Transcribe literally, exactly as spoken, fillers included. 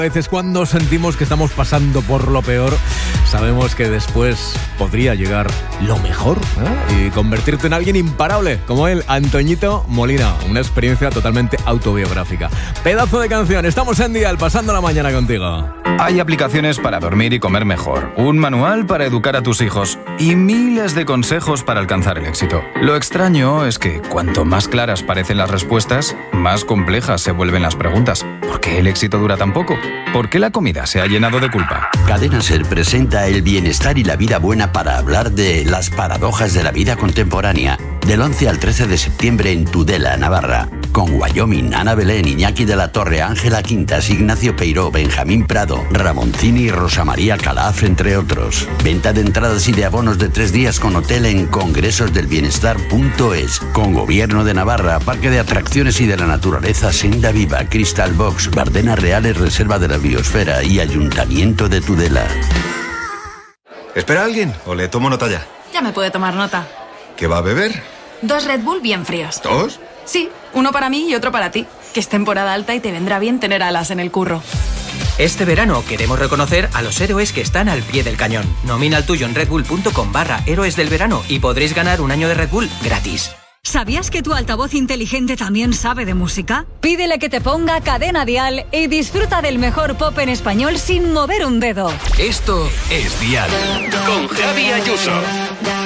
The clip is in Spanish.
A veces cuando sentimos que estamos pasando por lo peor, sabemos que después podría llegar lo mejor, ¿eh? Y convertirte en alguien imparable, como él, Antoñito Molina. Una experiencia totalmente autobiográfica. Pedazo de canción, estamos en Dial, pasando la mañana contigo. Hay aplicaciones para dormir y comer mejor, un manual para educar a tus hijos y miles de consejos para alcanzar el éxito. Lo extraño es que cuanto más claras parecen las respuestas, más complejas se vuelven las preguntas. ¿Por qué el éxito dura tan poco? ¿Por qué la comida se ha llenado de culpa? Cadena Ser presenta el bienestar y la vida buena para hablar de las paradojas de la vida contemporánea. Del once al trece de septiembre en Tudela, Navarra. Con Wyoming, Ana Belén, Iñaki de la Torre, Ángela Quintas, Ignacio Peiró, Benjamín Prado, Ramoncini y Rosa María Calaf, entre otros. Venta de entradas y de abonos de tres días con hotel en congresos del bienestar punto es. Con Gobierno de Navarra, Parque de Atracciones y de la Naturaleza Senda Viva, Crystal Box, Bardenas Reales, Reserva de la Biosfera y Ayuntamiento de Tudela. ¿Espera a alguien o le tomo nota ya? Ya me puede tomar nota. ¿Qué va a beber? Dos Red Bull bien fríos. ¿Dos? Sí, uno para mí y otro para ti. Que es temporada alta y te vendrá bien tener alas en el curro. Este verano queremos reconocer a los héroes que están al pie del cañón. Nomina el tuyo en redbull.com barra héroes del verano y podréis ganar un año de Red Bull gratis. ¿Sabías que tu altavoz inteligente también sabe de música? Pídele que te ponga Cadena Dial y disfruta del mejor pop en español sin mover un dedo. Esto es Dial con Javi Ayuso.